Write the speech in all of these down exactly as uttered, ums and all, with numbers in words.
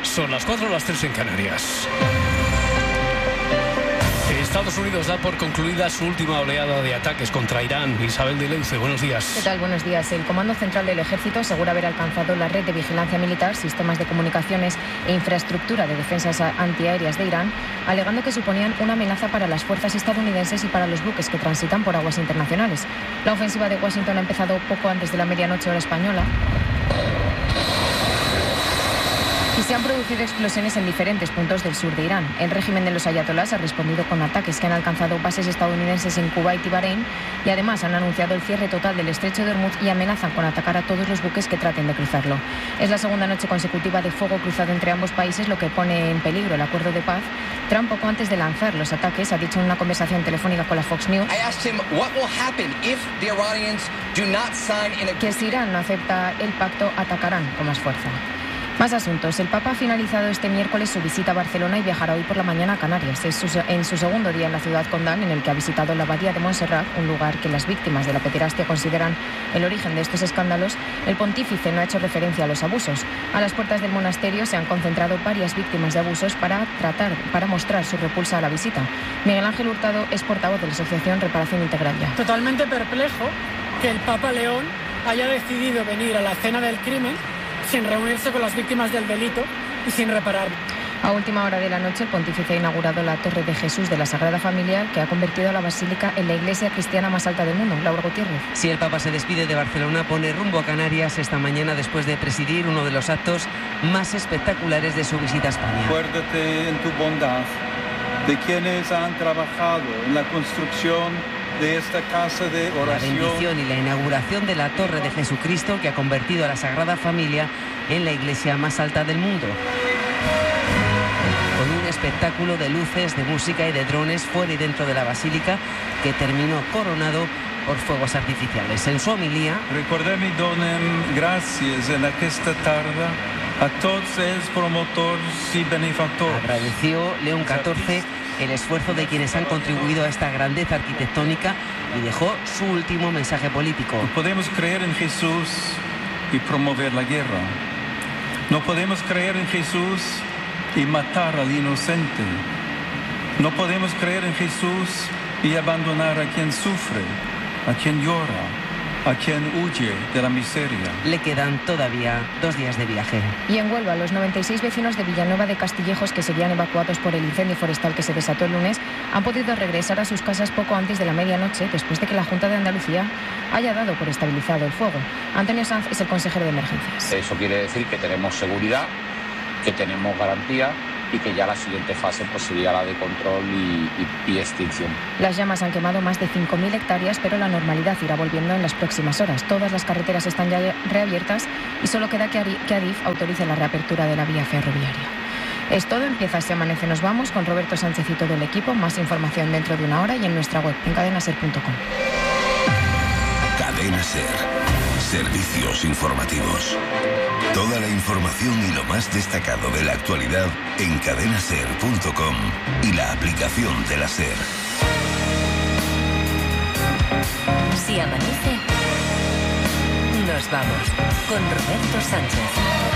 Son las cuatro, las tres en Canarias. Estados Unidos da por concluida su última oleada de ataques contra Irán. Isabel de Leuce, buenos días. ¿Qué tal? Buenos días. El Comando Central del Ejército asegura haber alcanzado la red de vigilancia militar, sistemas de comunicaciones e infraestructura de defensas antiaéreas de Irán, alegando que suponían una amenaza para las fuerzas estadounidenses y para los buques que transitan por aguas internacionales. La ofensiva de Washington ha empezado poco antes de la medianoche hora española y se han producido explosiones en diferentes puntos del sur de Irán. El régimen de los ayatolás ha respondido con ataques que han alcanzado bases estadounidenses en Kuwait y Bahrein y además han anunciado el cierre total del estrecho de Hormuz y amenazan con atacar a todos los buques que traten de cruzarlo. Es la segunda noche consecutiva de fuego cruzado entre ambos países, lo que pone en peligro el acuerdo de paz. Trump, poco antes de lanzar los ataques, ha dicho en una conversación telefónica con la Fox News que si Irán no acepta el pacto, atacarán con más fuerza. Más asuntos. El Papa ha finalizado este miércoles su visita a Barcelona y viajará hoy por la mañana a Canarias. Es su, en su segundo día en la ciudad condal, en el que ha visitado la abadía de Montserrat, un lugar que las víctimas de la pederastia consideran el origen de estos escándalos. El pontífice no ha hecho referencia a los abusos. A las puertas del monasterio se han concentrado varias víctimas de abusos para tratar, para mostrar su repulsa a la visita. Miguel Ángel Hurtado es portavoz de la asociación Reparación Integral Ya. Totalmente perplejo que el Papa León haya decidido venir a la escena del crimen sin reunirse con las víctimas del delito y sin reparar. A última hora de la noche, el pontífice ha inaugurado la Torre de Jesús de la Sagrada Familia, que ha convertido a la basílica en la iglesia cristiana más alta del mundo. Laura Gutiérrez. Si el Papa se despide de Barcelona, pone rumbo a Canarias esta mañana después de presidir uno de los actos más espectaculares de su visita a España. Acuérdate en tu bondad de quienes han trabajado en la construcción de esta casa de oración. La bendición y la inauguración de la Torre de Jesucristo, que ha convertido a la Sagrada Familia en la iglesia más alta del mundo. Con un espectáculo de luces, de música y de drones fuera y dentro de la basílica, que terminó coronado por fuegos artificiales. En su homilía, recordem i donem gràcies en aquesta tarda a tots els promotors i benefactors. Agradeció León catorce el esfuerzo de quienes han contribuido a esta grandeza arquitectónica y dejó su último mensaje político. No podemos creer en Jesús y promover la guerra. No podemos creer en Jesús y matar al inocente. No podemos creer en Jesús y abandonar a quien sufre, a quien llora, a quien huye de la miseria. Le quedan todavía dos días de viaje. Y en Huelva, los noventa y seis vecinos de Villanueva de Castillejos, que seguían evacuados por el incendio forestal que se desató el lunes, han podido regresar a sus casas poco antes de la medianoche, después de que la Junta de Andalucía haya dado por estabilizado el fuego. Antonio Sanz es el consejero de emergencias. Eso quiere decir que tenemos seguridad, que tenemos garantía y que ya la siguiente fase pues sería la de control y, y, y extinción. Las llamas han quemado más de cinco mil hectáreas, pero la normalidad irá volviendo en las próximas horas. Todas las carreteras están ya reabiertas y solo queda que Adif autorice la reapertura de la vía ferroviaria. Es todo, empieza este Amanece Nos Vamos con Roberto Sánchez y todo el equipo. Más información dentro de una hora y en nuestra web en cadena ser punto com. Cadena Ser. Servicios informativos. Toda la información y lo más destacado de la actualidad en cadena ser punto com y la aplicación de la SER. Si amanece, nos vamos con Roberto Sánchez.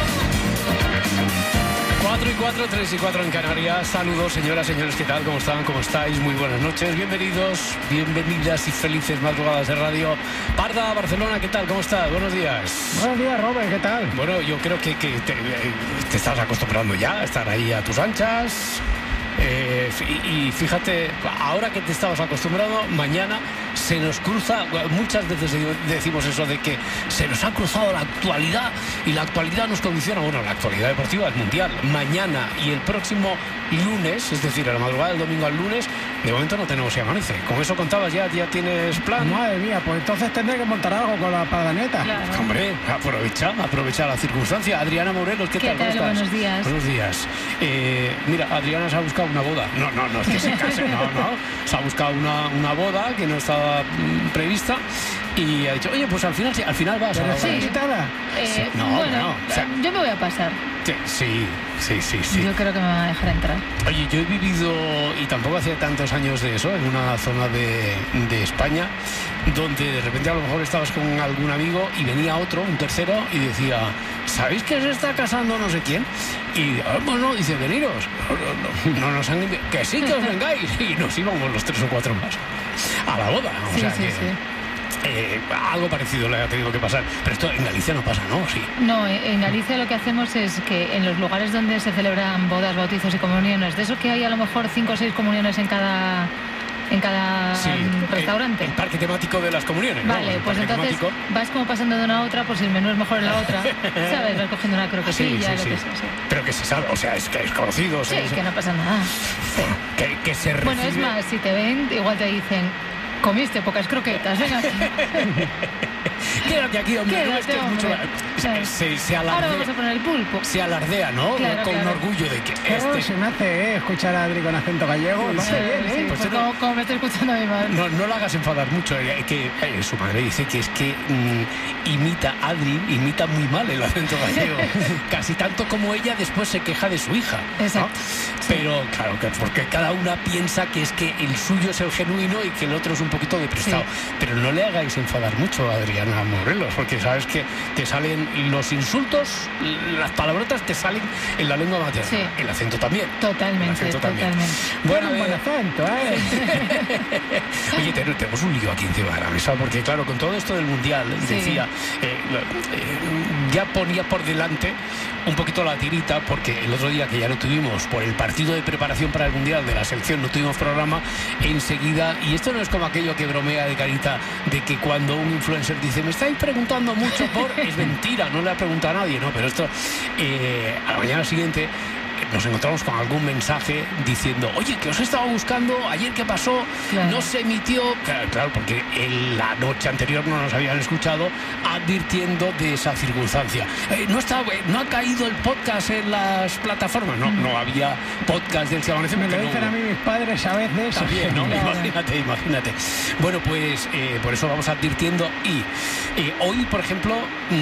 cuatro y cuatro, tres y cuatro en Canarias. Saludos, señoras, señores, ¿qué tal? ¿Cómo están? ¿Cómo estáis? Muy buenas noches. Bienvenidos, bienvenidas y felices madrugadas de radio. Parda, Barcelona, ¿qué tal? ¿Cómo estás? Buenos días. Buenos días, Robert, ¿qué tal? Bueno, yo creo que, que te, te estás acostumbrando ya a estar ahí a tus anchas. Eh, y fíjate, ahora que te estabas acostumbrado, mañana se nos cruza, muchas veces decimos eso de que se nos ha cruzado la actualidad y la actualidad nos condiciona. Bueno, la actualidad deportiva es mundial. Mañana y el próximo lunes, es decir, a la madrugada del domingo al lunes, de momento no tenemos Si Amanece. ¿Con eso contabas ya? ¿Ya tienes plan? Madre mía, pues entonces tendré que montar algo con la padaneta. Claro. Hombre, aprovecha, aprovecha la circunstancia. Adriana Morelos, ¿qué, ¿Qué tal? tal? ¿Cómo estás? Buenos días. Buenos días. Eh, mira, Adriana se ha buscado una boda. No, no, no es que se case, no, no. Se ha buscado una, una boda que no estaba mm, prevista y ha dicho, oye, pues al final, sí, al final vas a la boda. ¿Sí? ¿Invitada? Eh, Sí, no, bueno, no, o sea- yo me voy a pasar. Sí, sí, sí, sí, sí. Yo creo que me van a dejar entrar. Oye, yo he vivido, y tampoco hace tantos años de eso, en una zona de, de España, donde de repente a lo mejor estabas con algún amigo y venía otro, un tercero, y decía, ¿sabéis que se está casando no sé quién? Y, ah, bueno, dice, veniros. No, no, no, no nos han enviado. Que sí, que os vengáis. Y nos íbamos los tres o cuatro más a la boda. O sí, sea sí, que... sí. Eh, algo parecido le ha tenido que pasar, pero esto en Galicia no pasa, ¿no? Sí. No, en Galicia lo que hacemos es que en los lugares donde se celebran bodas, bautizos y comuniones, de eso que hay a lo mejor cinco o seis comuniones en cada en cada sí, restaurante. El, el parque temático de las comuniones. Vale, ¿no? pues entonces temático. Vas como pasando de una a otra, pues si el menú es mejor en la otra, ¿sabes? Vas cogiendo una croquetilla, sí, sí, lo sí. que sea. Sí. Pero que se sabe, o sea, es que es conocido. Sí, o sea, que no pasa nada. Sí. Que, que se recibe... Bueno, es más, si te ven, igual te dicen... Comiste pocas croquetas, venga aquí. Quédate aquí, hombre. Quédate, no, es que es mucho hombre. se, se, se alardea, ahora vamos a poner el pulpo. Se alardea, ¿no? Claro, con claro. un orgullo de que Claro, este... se me hace eh, escuchar a Adri con acento gallego. No sé Sí, bien, ¿eh? sí, Pues pues no- como, como me está escuchando mi madre. No, no la hagas enfadar mucho, eh, que eh, su madre dice que es que mm, imita, Adri imita muy mal el acento gallego, casi tanto como ella después se queja de su hija, ¿no? Exacto. Pero claro, que porque cada una piensa que es que el suyo es el genuino y que el otro es un poquito de prestado, Sí. pero no le hagáis enfadar mucho a Adriana Morelos, porque sabes que te salen los insultos, las palabrotas te salen en la lengua materna, Sí. el acento también. El Totalmente, acento también. totalmente. Bueno, Tiene un buen eh, acento, ¿eh? Oye, ten- tenemos un lío aquí encima de la mesa, porque claro, con todo esto del Mundial, Sí. decía, eh, lo- eh, ya ponía por delante un poquito la tirita, porque el otro día que ya no tuvimos, por el partido de preparación para el Mundial de la selección, no tuvimos programa, enseguida, y esto no es como aquello que bromea de carita, de que cuando un influencer dice, me estáis preguntando mucho por... Es mentira, no le ha preguntado a nadie, ¿no? Pero esto, eh, a la mañana siguiente... nos encontramos con algún mensaje diciendo, oye, que os he estado buscando, ayer qué pasó, Claro. no se emitió, claro, claro, porque en la noche anterior no nos habían escuchado advirtiendo de esa circunstancia. Eh, no, está, eh, no ha caído el podcast en las plataformas, no, no había podcast del Si Amanece. Me porque lo no dicen hubo. a mí mis padres a veces. También, ¿no? Claro. Imagínate, imagínate. Bueno, pues eh, por eso vamos advirtiendo y eh, hoy, por ejemplo,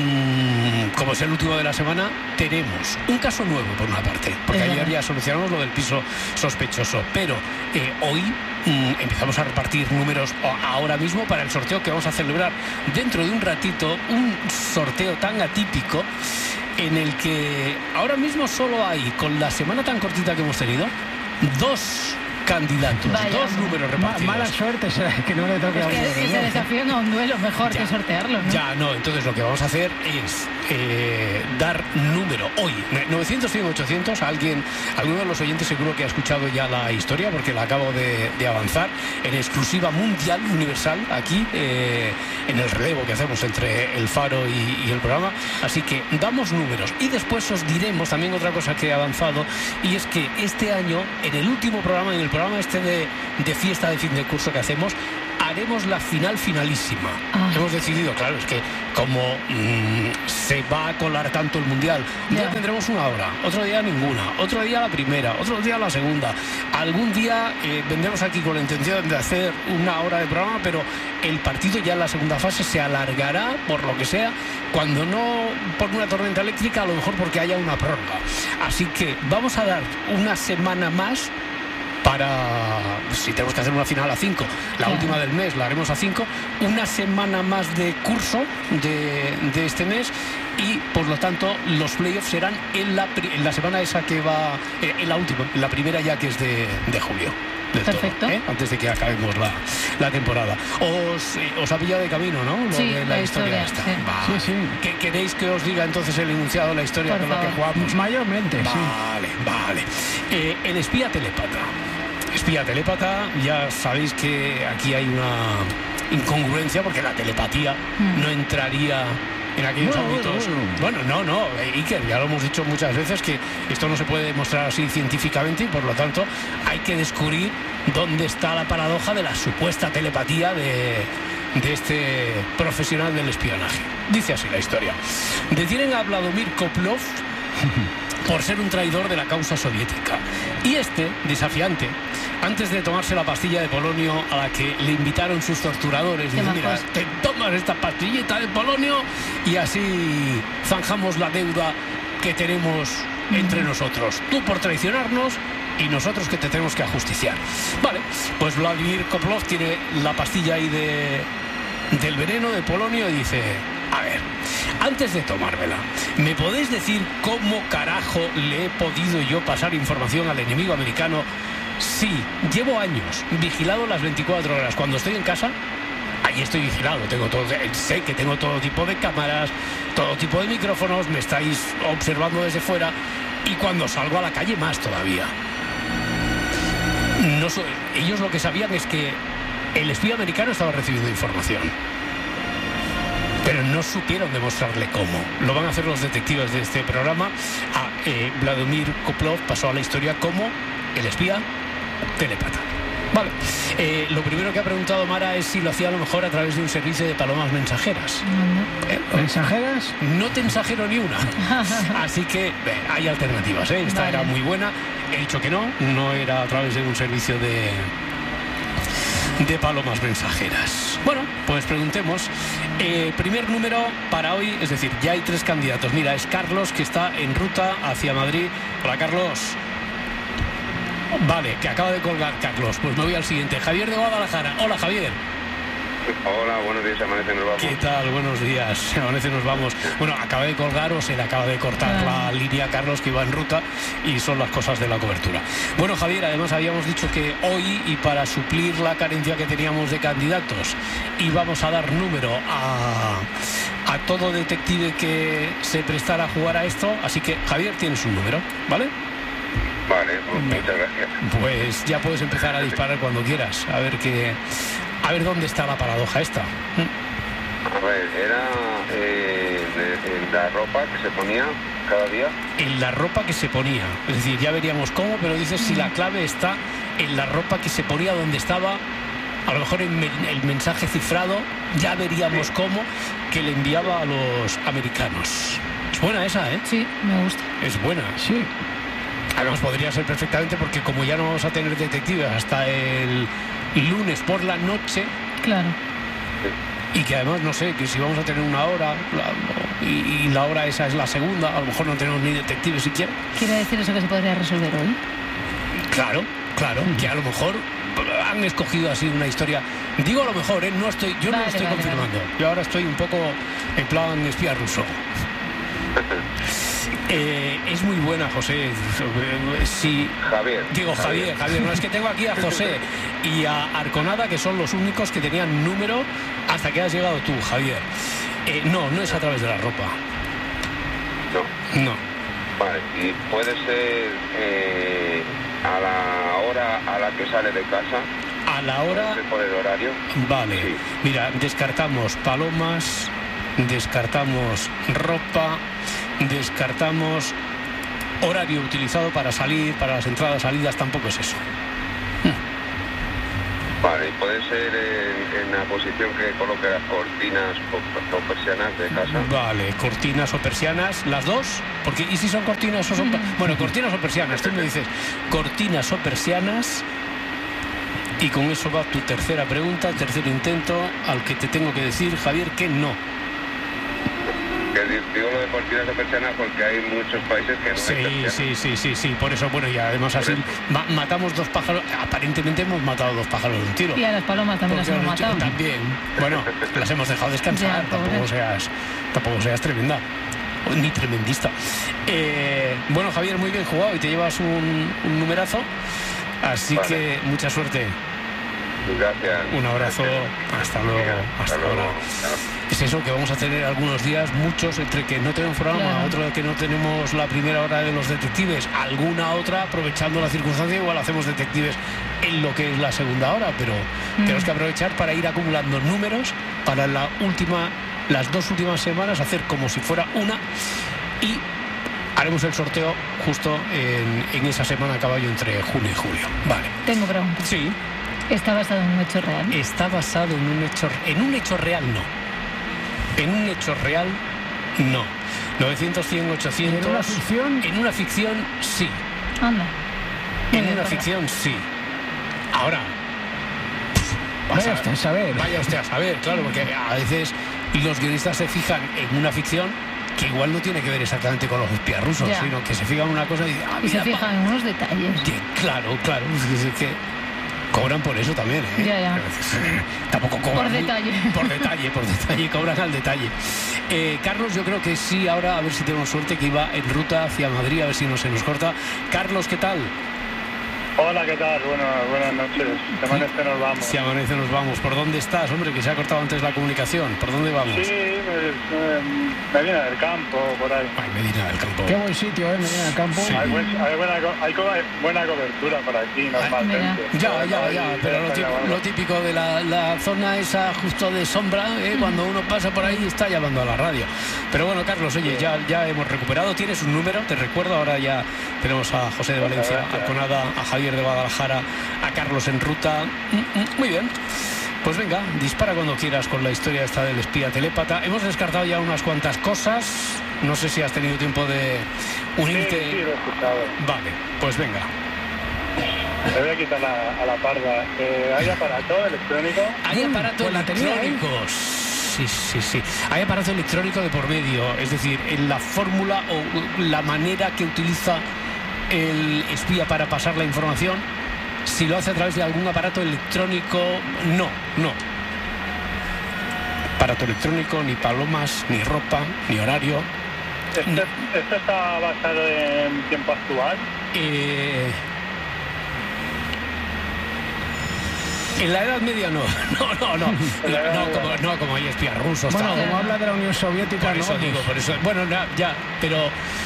mmm, como es el último de la semana, tenemos un caso nuevo por una parte, porque Es ayer verdad. ya solucionamos lo del piso sospechoso, pero eh, hoy mmm, empezamos a repartir números a- ahora mismo para el sorteo que vamos a celebrar dentro de un ratito, un sorteo tan atípico en el que ahora mismo solo hay, con la semana tan cortita que hemos tenido, dos candidatos, Vaya, dos hombre. números Ma- repartidos. mala suerte será que no le toque a Es uno que, de que los se dos. desafían a un duelo mejor Ya. que sortearlo, ¿no? Ya, no, entonces lo que vamos a hacer es eh, dar número hoy, novecientos, cien, ochocientos, a alguien, alguno de los oyentes seguro que ha escuchado ya la historia, porque la acabo de, de avanzar, en exclusiva mundial, universal, aquí, eh, en el relevo que hacemos entre el Faro y, y el programa, así que damos números, y después os diremos también otra cosa que he avanzado, y es que este año, en el último programa, en el programa este de, de fiesta de fin de curso que hacemos, haremos la final finalísima. Ah. Hemos decidido, claro, es que como mm, se va a colar tanto el Mundial, un día Ya. tendremos una hora, otro día ninguna, otro día la primera, otro día la segunda. Algún día eh, vendremos aquí con la intención de hacer una hora de programa, pero el partido ya en la segunda fase se alargará, por lo que sea, cuando no por una tormenta eléctrica, a lo mejor porque haya una prórroga. Así que vamos a dar una semana más para, si tenemos que hacer una final a cinco, la Claro. última del mes la haremos a cinco, una semana más de curso de, de este mes, y por lo tanto los playoffs serán en la, pri- en la semana esa que va, eh, en la última, en la primera ya que es de, de julio. del todo, Perfecto. ¿eh? Antes de que acabemos la, la temporada. Os, eh, os ha pillado de camino, ¿no? Lo Sí, de la, la historia, historia, esta. sí. Vale. Sí, sí. ¿Qué- ¿Queréis que os diga entonces el enunciado de la historia Por con la que favor. jugamos? Mayormente, sí. Vale, vale. Eh, el espía telépata. Espía telépata, ya sabéis que aquí hay una incongruencia porque la telepatía Mm. no entraría en aquellos Bueno, ámbitos. bueno, Bueno, no, no, eh, Iker, ya lo hemos dicho muchas veces que esto no se puede demostrar así científicamente y por lo tanto hay que descubrir dónde está la paradoja de la supuesta telepatía de, de este profesional del espionaje. Dice así la historia. Detienen a Vladimir Koplov por ser un traidor de la causa soviética. Y este, desafiante, antes de tomarse la pastilla de polonio a la que le invitaron sus torturadores, dice, mira, majos. te tomas esta pastillita de polonio y así zanjamos la deuda que tenemos entre nosotros. Tú por traicionarnos y nosotros que te tenemos que ajusticiar. Vale, pues Vladimir Koplov tiene la pastilla ahí de, del veneno de polonio y dice, a ver, Antes de tomármela, ¿me podéis decir cómo carajo le he podido yo pasar información al enemigo americano? Sí, llevo años vigilado las veinticuatro horas. Cuando estoy en casa, ahí estoy vigilado. Tengo todo, sé que tengo todo tipo de cámaras, todo tipo de micrófonos, me estáis observando desde fuera. Y cuando salgo a la calle, más todavía. No so, ellos lo que sabían es que el espía americano estaba recibiendo información, pero no supieron demostrarle cómo. Lo van a hacer los detectives de este programa. A eh, Vladimir Koplov pasó a la historia como el espía telépata. Vale. Eh, lo primero que ha preguntado Mara es si lo hacía a lo mejor a través de un servicio de palomas mensajeras. ¿Eh? ¿Mensajeras? No te ensajero ni una. Así que eh, hay alternativas, ¿eh? Esta vale. Era muy buena. He dicho que no, no era a través de un servicio de... de palomas mensajeras. Bueno, pues preguntemos. Eh, primer número para hoy, es decir, ya hay tres candidatos. Mira, es Carlos, que está en ruta hacia Madrid. Hola, Carlos. Vale, que acaba de colgar Carlos. Pues me voy al siguiente. Javier de Guadalajara. Hola, Javier. Hola, buenos días, Amanece, nos vamos. ¿Qué tal? Buenos días, Amanece, nos vamos. Bueno, acaba de colgar o se le acaba de cortar ah. la línea a Carlos, que iba en ruta, y son las cosas de la cobertura. Bueno, Javier, además habíamos dicho que hoy, y para suplir la carencia que teníamos de candidatos, íbamos a dar número a, a todo detective que se prestara a jugar a esto. Así que, Javier, tienes un número, ¿vale? Vale, pues muchas gracias. Pues ya puedes empezar a disparar cuando quieras. A ver qué... A ver dónde está la paradoja esta. A ver, era eh, en, en la ropa que se ponía cada día. En la ropa que se ponía. Es decir, ya veríamos cómo, pero dices si la clave está en la ropa que se ponía donde estaba. A lo mejor en el mensaje cifrado, ya veríamos sí. cómo, que le enviaba a los americanos. Es buena esa, ¿eh? Sí, me gusta. Es buena. Sí. Además podría ser perfectamente, porque como ya no vamos a tener detectives hasta el lunes por la noche. Claro. Y que además, no sé, que si vamos a tener una hora la, y, y la hora esa es la segunda, a lo mejor no tenemos ni detectives siquiera. ¿Quiere decir eso que se podría resolver hoy? Claro, claro, que a lo mejor han escogido así una historia. Digo a lo mejor, ¿eh? No estoy, yo vale, no lo estoy vale, confirmando. Vale. Yo ahora estoy un poco en plan espía ruso. Eh, es muy buena, José. Sí. Javier. Digo, Javier, Javier, Javier. No, es que tengo aquí a José y a Arconada, que son los únicos que tenían número hasta que has llegado tú, Javier. Eh, no, no es a través de la ropa. No. No. Vale, y puede ser eh, a la hora a la que sale de casa. A la hora. Por el horario. Vale. Sí. Mira, descartamos palomas, descartamos ropa, descartamos horario utilizado para salir, para las entradas, salidas, tampoco es eso. Vale, y puede ser en, en la posición que coloque las cortinas o, o persianas de casa. Vale, cortinas o persianas, las dos, porque ¿y si son cortinas o son... Mm. Bueno, cortinas o persianas, tú me dices cortinas o persianas, y con eso va tu tercera pregunta, tercer intento, al que te tengo que decir, Javier, que no. Que digo lo de cortinas o persianas porque hay muchos países que no sí, hay persianas. Sí, sí, sí, sí, por eso, bueno, y además así ma matamos dos pájaros, aparentemente hemos matado dos pájaros de un tiro. Y a las palomas también porque las hemos matado. También, bueno, las hemos dejado descansar, ya, tampoco seas, tampoco seas tremenda, ni tremendista. Eh, bueno, Javier, muy bien jugado y te llevas un, un numerazo, así vale. que mucha suerte. Gracias. Un abrazo, hasta luego, hasta, hasta luego. Ahora. Es eso, que vamos a tener algunos días, muchos, entre que no tenemos programa, claro. otro que no tenemos la primera hora de los detectives, alguna otra, aprovechando la circunstancia, igual hacemos detectives en lo que es la segunda hora, pero mm. tenemos que aprovechar para ir acumulando números para la última, las dos últimas semanas, hacer como si fuera una, y haremos el sorteo justo en, en esa semana a caballo entre junio y julio. Vale. Tengo preguntas. Sí. ¿Está basado en un hecho real? Está basado en un hecho, en un hecho real, no. En un hecho real, no. novecientos, cien, ochocientos... ¿En una ficción? En una ficción, sí. Anda. En una ficción, sí. Ahora... Vaya usted a saber. Vaya usted a saber, claro, porque a veces los guionistas se fijan en una ficción que igual no tiene que ver exactamente con los espías rusos, ya. sino que se fijan en una cosa y... Ah, y mira, se fijan en unos detalles. Que, claro, claro. Es que... Cobran por eso también, ¿eh? Ya, ya. Tampoco cobran. Por detalle. Por detalle, por detalle, cobran al detalle. Eh, Carlos, yo creo que sí, ahora a ver si tenemos suerte, que iba en ruta hacia Madrid, a ver si no se nos corta. Carlos, ¿qué tal? Hola, ¿qué tal? Bueno, buenas noches. Si amanece nos vamos. Si amanece nos vamos. ¿Por dónde estás, hombre? Que se ha cortado antes la comunicación. ¿Por dónde vamos? Sí, pues, eh, Medina del Campo, por ahí. Ay, Medina del Campo. Qué buen sitio, ¿eh? Medina del Campo. Sí. Hay, buen, hay, buena, hay co buena cobertura por aquí, normalmente. Ay, ya, ya, ya, pero lo típico, lo típico de la, la zona esa justo de sombra, ¿eh? Cuando uno pasa por ahí está llamando a la radio. Pero bueno, Carlos, oye, ya, ya hemos recuperado. Tienes un número, te recuerdo, ahora ya tenemos a José de Valencia, a Arconada, a Javier de Guadalajara, a Carlos en ruta. Muy bien. Pues venga, dispara cuando quieras con la historia esta del espía telépata. Hemos descartado ya unas cuantas cosas. No sé si has tenido tiempo de unirte. Sí, sí, lo he escuchado. Vale, pues venga. Me voy a quitar la, a la parda. Eh, ¿Hay aparato electrónico? Hay aparato pues electrónico. Sí, sí, sí. Hay aparato electrónico de por medio. Es decir, en la fórmula o la manera que utiliza el espía para pasar la información, si lo hace a través de algún aparato electrónico, no, no. Aparato electrónico, ni palomas, ni ropa, ni horario. ¿Esto, ¿esto está basado en tiempo actual? Eh... En la Edad Media no, no, no, no, no, no, como, no como hay espías rusos. Bueno, tal. como habla de la Unión Soviética, por eso no, digo, pues... por eso, bueno, ya, pero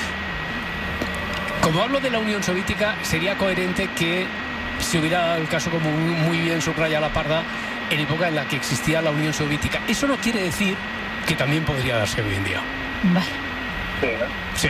como hablo de la Unión Soviética, sería coherente que se hubiera el caso, como muy bien subraya la parda, en época en la que existía la Unión Soviética. Eso no quiere decir que también podría darse hoy en día. Vale. Sí, ¿no? Sí.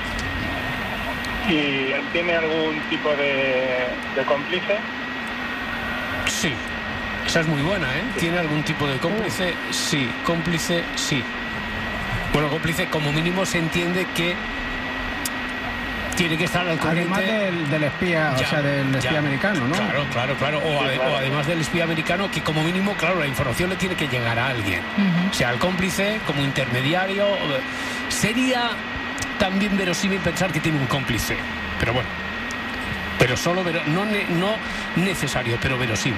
¿Y él tiene algún tipo de, de cómplice? Sí. Esa es muy buena, ¿eh? ¿Tiene algún tipo de cómplice? Sí. Cómplice, sí. Bueno, cómplice como mínimo se entiende que tiene que estar al corriente. Además del, del espía, ya, o sea, del espía ya. americano, ¿no? Claro, claro, claro. O, sí, ade claro. o además del espía americano, que como mínimo, claro, la información le tiene que llegar a alguien. Uh-huh. O sea, el cómplice como intermediario. Sería también verosímil pensar que tiene un cómplice. Pero bueno. Pero solo, vero no, ne no necesario, pero verosímil.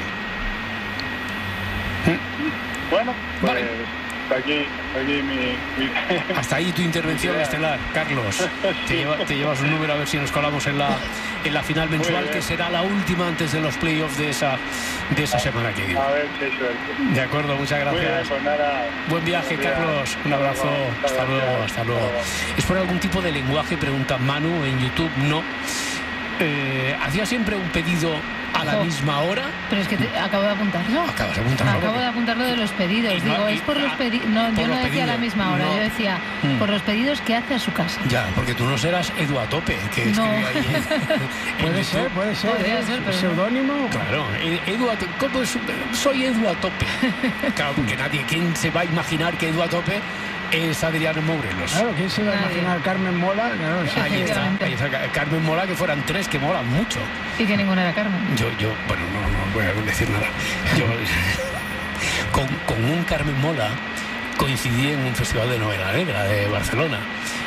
Bueno, pues... Vale. Hasta aquí, hasta aquí mi, mi... Hasta ahí tu intervención estelar, Carlos. Sí. Te, lleva, te llevas un número a ver si nos colamos en la, en la final mensual, que será la última antes de los playoffs de esa, de esa semana que viene. A ver si hay suerte. De acuerdo, muchas gracias. Muy bien, pues nada. Buen viaje, Carlos. Un abrazo. Hasta, hasta luego, hasta luego. ¿Es por algún tipo de lenguaje? Pregunta Manu en YouTube. No. Eh, hacía siempre un pedido a la Ojo. misma hora. Pero es que te, acabo de apuntarlo. Acabas de apuntarlo. Acabo porque... de apuntarlo de los pedidos. Y Digo, no, y, es por los pedidos. No, por yo no decía pedidos. a la misma hora. No. Yo decía mm. por los pedidos que hace a su casa. Ya, porque tú no serás Edu a tope, que no. escribió ahí. En, puede en ser, puede ser. Podría ser, pero pseudónimo. Claro, Edu a tope. ¿Cómo es? Soy Edu a tope. Claro, porque nadie, ¿quién se va a imaginar que Edu a tope es Adriano Morelos? Claro, ¿quién se va a imaginar Carmen Mola? Claro, sí, ahí, está, ahí está, Carmen Mola, que fueran tres, que molan mucho. Y que ninguna era Carmen. Yo, yo, bueno, no, no voy a decir nada. Yo, con, con un Carmen Mola coincidí en un festival de novela negra de Barcelona.